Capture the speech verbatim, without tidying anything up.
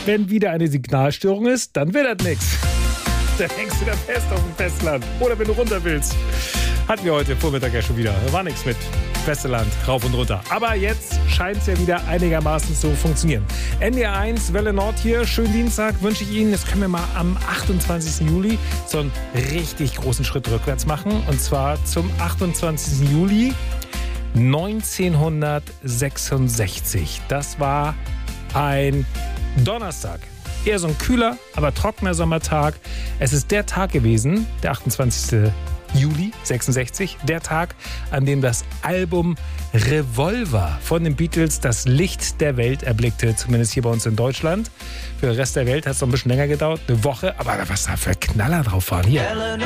wenn wieder eine Signalstörung ist, dann wird das nichts. Dann hängst du da fest auf dem Festland. Oder wenn du runter willst. Hatten wir heute Vormittag ja schon wieder. Da war nichts mit Festland, rauf und runter. Aber jetzt scheint es ja wieder einigermaßen zu funktionieren. N D R eins, Welle Nord hier. Schönen Dienstag wünsche ich Ihnen. Jetzt können wir mal am achtundzwanzigsten Juli so einen richtig großen Schritt rückwärts machen. Und zwar zum achtundzwanzigsten Juli neunzehnhundertsechsundsechzig. Das war ein Donnerstag. Eher so ein kühler, aber trockener Sommertag. Es ist der Tag gewesen, der achtundzwanzigsten Juli sechsundsechzig, der Tag, an dem das Album Revolver von den Beatles das Licht der Welt erblickte, zumindest hier bei uns in Deutschland. Für den Rest der Welt hat es noch ein bisschen länger gedauert, eine Woche, aber was da für Knaller drauf waren hier.